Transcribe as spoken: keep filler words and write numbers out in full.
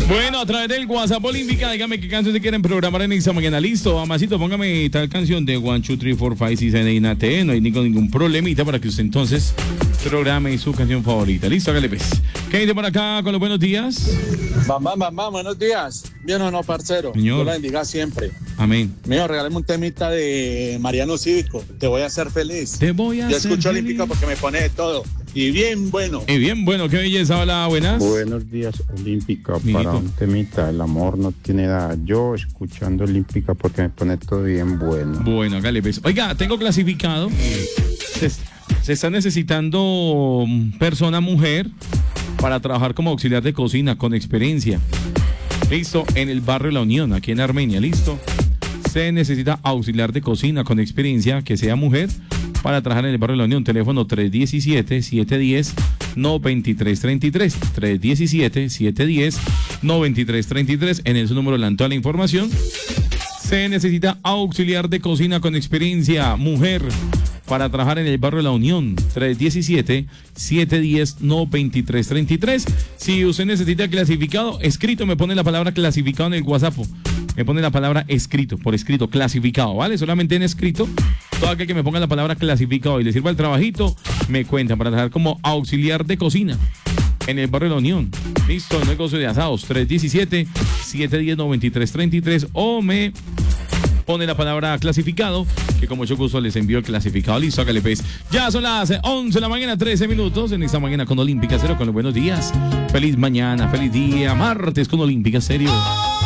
Bueno, a través del WhatsApp Olímpica, dígame qué canción se quieren programar en esta mañana. Listo, Amasito, póngame tal canción de one, two, three, four, five, six, seven, eight, nine, ten. No hay ningún, ningún problemita para que usted entonces programe su canción favorita. Listo, hágale pues. ¿Qué dice por acá con los buenos días? Mamá, mamá, buenos días. Bien o no, parcero. Señor. Dios la bendiga siempre. Amén. Mío, regálame un temita de Mariano Cívico. Te voy a hacer feliz. Te voy a Yo hacer escucho feliz. Olímpica porque me pone de todo. Y bien bueno. Y bien, bueno, qué belleza. Hola, buenas. Buenos días, Olímpica. Mijito. Para un temita, el amor no tiene edad. Yo escuchando Olímpica porque me pone todo bien bueno. Bueno, hágale pues. Oiga, tengo clasificado. Se, se está necesitando persona mujer para trabajar como auxiliar de cocina con experiencia. Listo, en el barrio La Unión, aquí en Armenia, listo. Se necesita auxiliar de cocina con experiencia, que sea mujer, para trabajar en el barrio La Unión. Teléfono tres uno siete, siete uno cero, nueve tres tres tres. tres uno siete, siete uno cero, nueve tres tres tres. En ese número le dan toda la información. Se necesita auxiliar de cocina con experiencia, mujer, para trabajar en el barrio La Unión. tres uno siete, siete uno cero, nueve tres tres tres. Si usted necesita clasificado, escrito, me pone la palabra clasificado en el WhatsApp. Me pone la palabra escrito, por escrito, clasificado, ¿vale? Solamente en escrito. Todo aquel que me ponga la palabra clasificado y le sirva el trabajito, me cuenta para trabajar como auxiliar de cocina en el barrio La Unión. Listo, negocio de asados. tres uno siete, siete uno cero, nueve tres tres tres. O me pone la palabra clasificado, que con mucho gusto les envío el clasificado. Listo, hágale pues. Ya son las once de la mañana, trece minutos en esta mañana con Olímpica Cero, con los buenos días. Feliz mañana, feliz día, martes con Olímpica Serio.